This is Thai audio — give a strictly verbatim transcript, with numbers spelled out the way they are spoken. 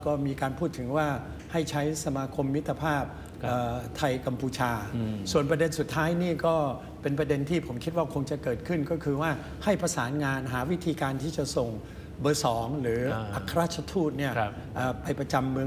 ก็มีการพูดถึงว่าให้ใช้สมาคมมิตรภาพไทยกัมพูชาส่วนประเด็นสุดท้ายนี่ก็เป็นประเด็นที่ผมคิดว่าคงจะเกิดขึ้นก็คือว่าให้ประสานงานหาวิธีการที่จะส่งเบอร์สองหรืออัครราชทูตเนี่ยไปประจำเมือง